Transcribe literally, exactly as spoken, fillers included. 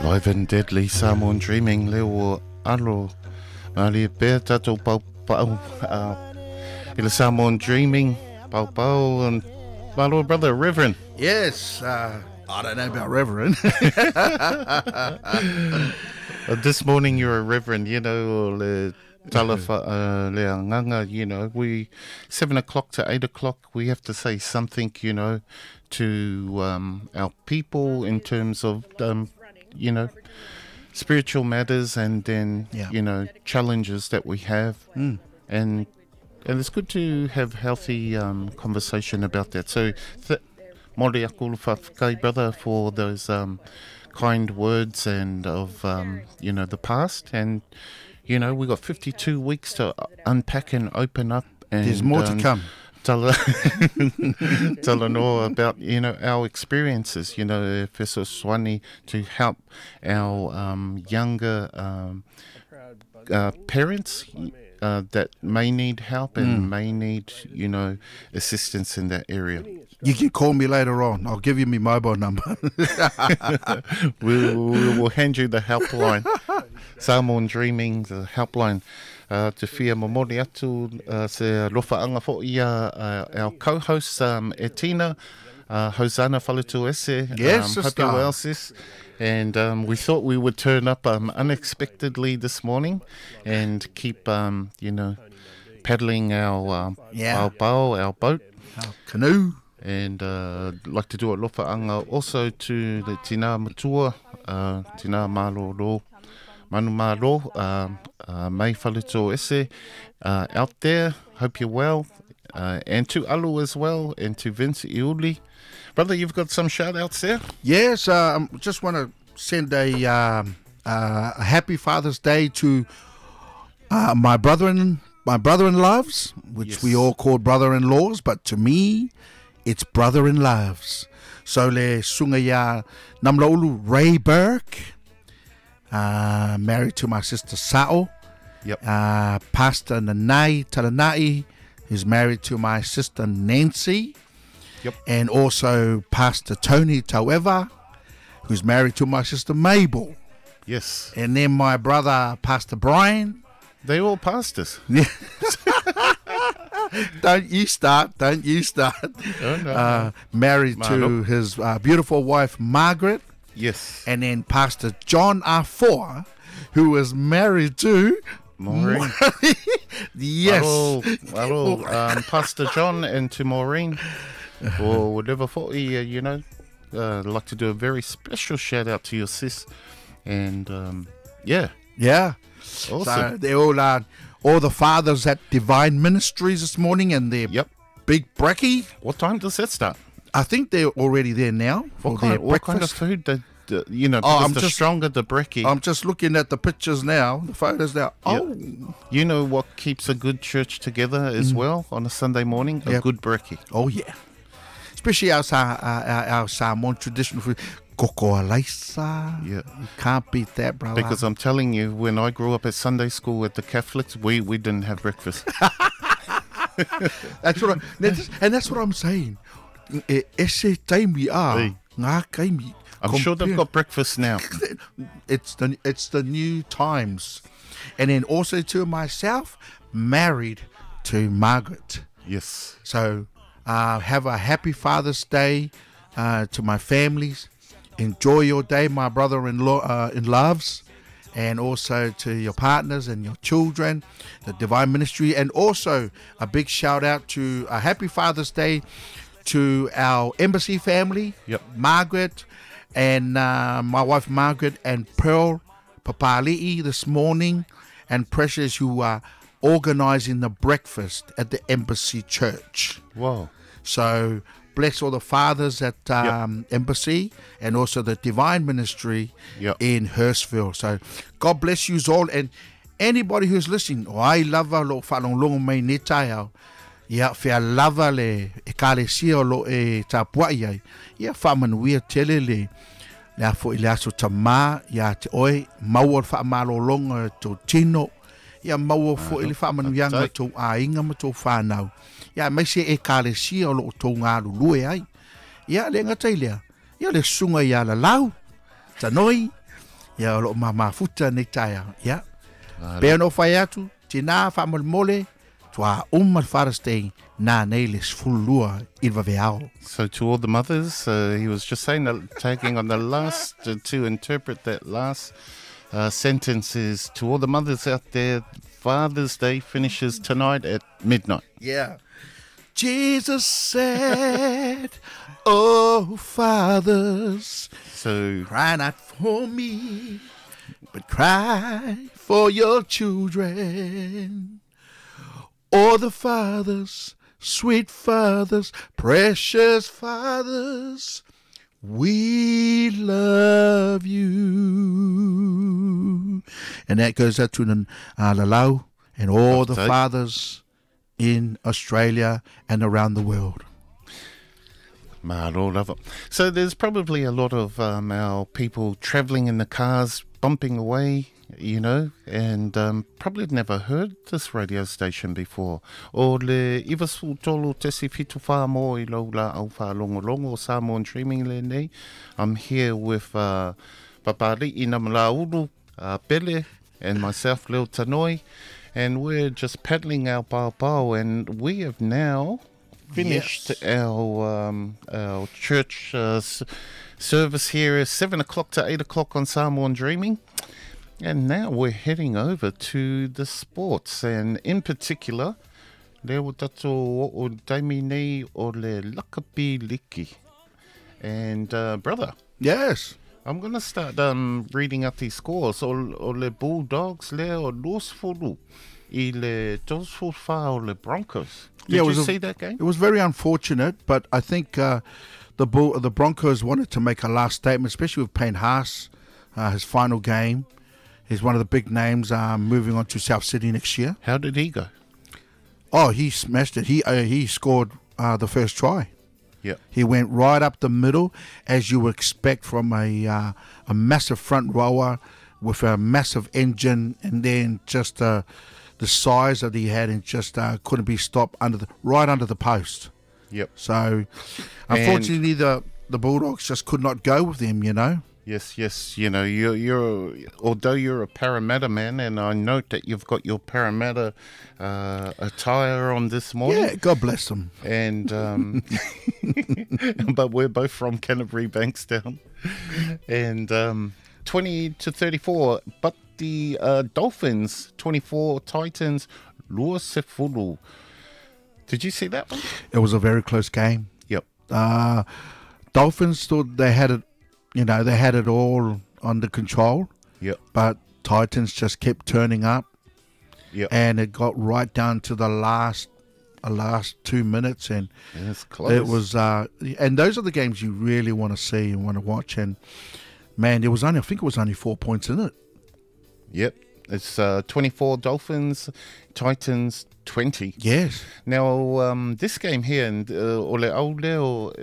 Live and deadly Samoan dreaming leo alo mali pe tato pau pau uh ila Samoan dreaming pau pau and my little brother Reverend. Yes, uh, I don't know about Reverend. uh, this morning you're a Reverend, you know, le talafa uh, le nganga, you know, we seven o'clock to eight o'clock we have to say something, you know, to um, our people in terms of um, you know, spiritual matters and then, yeah. you know, challenges that we have. Mm. And and it's good to have healthy um, conversation about that. So, th- Mori aku whawhikai, brother, for those um, kind words and of, um, you know, the past. And, you know, we've got fifty-two weeks to unpack and open up. And, there's more um, to come. Tell, tell Lenore about, you know, our experiences, you know, Feso Swani, to help our um, younger um, uh, parents uh, that may need help and Mm. may need, you know, assistance in that area. You can call me later on. I'll give you my mobile number. we'll, we'll, we'll hand you the helpline. Samoan Dreaming, the helpline. Uh, te whia mamori atu uh, se rofaanga fo ia uh, our co-host um, e Tina, uh, Hosanna Falatu Ese. Yes, um, hope you're well, sis. And um, we thought we would turn up um, unexpectedly this morning and keep, um, you know, paddling our um, yeah. our bow, our boat. Our canoe. And uh, like to do a rofaanga also to the Tina Matua, uh, Tina Maloro, Manu Maro, um, uh, Mai Falito Ese, uh, out there. Hope you're well. Uh, and to Alu as well, and to Vince Iuli. Brother, you've got some shout-outs there? Yes, I um, just want to send a, um, uh, a happy Father's Day to uh, my brother-in, my brother-in-laws, which Yes. we all call brother-in-laws, but to me, it's brother-in-laws. So le sunga ya namlaulu Ray Burke, uh, married to my sister Sao. Yep. Uh, Pastor Nanai Talanai, who's married to my sister Nancy. Yep. And also Pastor Tony Taueva, who's married to my sister Mabel. Yes. And then my brother Pastor Brian. They all pastors. Don't you start, don't you start. Oh, no, uh, no. Married Maro. to his uh, beautiful wife Margaret. Yes. And then Pastor John Afoa, who was married to Maureen. Yes. Hello, hello, um, Pastor John and to Maureen, or whatever for you, you know. Uh, I'd like to do a very special shout out to your sis, and um, yeah, Yeah. awesome. So they all are all the fathers at Divine Ministries this morning, and their Yep. big brekkie. What time does that start? I think they're already there now for What their kind, what kind of breakfast. food? The, the, you know, Oh, because I'm the just- stronger the brekkie. I'm just looking at the pictures now, the photos now. Yep. Oh, You know what keeps a good church together as well on a Sunday morning? A Yep. good brekkie. oh yeah. Especially our, Sa- our, our, our Samoan traditional food. Koko alaisa. Yeah. You can't beat that, brother. Because I'm telling you, when I grew up at Sunday school at the Catholics, we, we didn't have breakfast. That's what I, that's, and that's what I'm saying. E- Ese time we are. Hey. Ngā kaimi. I'm sure they've got breakfast now. It's the it's the new times, and then also to myself, married to Margaret. Yes. So uh, have a happy Father's Day uh, to my families. Enjoy your day, my brother-in-law uh, in loves, and also to your partners and your children, the Divine Ministry, and also a big shout out to a happy Father's Day to our embassy family, Yep. Margaret, and uh, my wife Margaret and Pearl Papali'i this morning, and Precious, who are organizing the breakfast at the Embassy Church. Wow. So bless all the fathers at um, Embassy and also the Divine Ministry Yep. in Hurstville. So God bless you all, and anybody who's listening. Oh, I love lo whalonglongo mai ne tai au. Ia whea lava le e kālesia lo e tāpuai ai. Ia whamanuia tele le le afo i le aso tamā, ia te oe, maua whamalolonga tō tino, ia maua fo i le whamanuianga tō ainga ma tō whānau. Ia mai se e kālesia lo tō ngā lulue ai. Ia le ngatai lea, ia le sunga ia la lau, tanoi, Ia o lo mamafuta nei tai au. Ia. Uh, Pea no whai atu, tina whamolmole, tua umal Father's na nei le sfulua i vaveao. So to all the mothers, uh, he was just saying that, tagging on the last, uh, to interpret that last uh, sentence is to all the mothers out there, Father's Day finishes tonight at midnight. Yeah. Jesus said, oh, fathers, So cry not for me, but cry for your children. All the fathers, sweet fathers, precious fathers, we love you. And that goes out to the uh, Lalau and all the Update. fathers in Australia and around the world. Maro love it. So there's probably a lot of um, our people travelling in the cars, bumping away, you know, and um, probably never heard this radio station before. O le iwasu tolu tesi fitu wha mo I lo la au wha longo longo Samoan streaming le nei. I'm here with uh, Papari Inamala Uru, uh, Pele, and myself, Leo Tanoi, and we're just paddling our pao pao, and we have now finished Yes. our um, our church uh, s- service here at seven o'clock to eight o'clock on Samoan Dreaming, and now we're heading over to the sports, and in particular, leo tato o taimi nei o le lakapi liki, and uh, brother, Yes. I'm gonna start um, reading out these scores. O, o le Bulldogs leo dos fulu I le dos fulfa o le Broncos. Did Yeah, it you was a- see that game? It was very unfortunate, but I think uh, the Bull, the Broncos wanted to make a last statement, especially with Payne Haas, uh, his final game. He's one of the big names um, moving on to South Sydney next year. How did he go? Oh, he smashed it. He uh, he scored uh, the first try. Yeah. He went right up the middle, as you would expect from a uh, a massive front rower with a massive engine, and then just uh, the size that he had, and just uh, couldn't be stopped under the right under the post. Yep. So, unfortunately, the the Bulldogs just could not go with him. You know. Yes, yes. You know, you're, you're although you're a Parramatta man, and I note that you've got your Parramatta uh, attire on this morning. Yeah, God bless them. And um, but we're both from Canterbury Bankstown, and um, twenty to thirty-four. But the uh, Dolphins twenty-four, Titans Lua Sefulu. Did you see that one? It was a very close game. Yep. Uh, Dolphins thought they had it, you know, they had it all under control, Yep. but Titans just kept turning up, Yep. and it got right down to the last, uh, last two minutes, and It's close. it was, uh, and those are the games you really want to see and want to watch. And man, there was only, I think it was only four points in it. Yep. It's uh, twenty-four Dolphins, Titans twenty. Yes. Now, um, this game here, and uh, o le au leo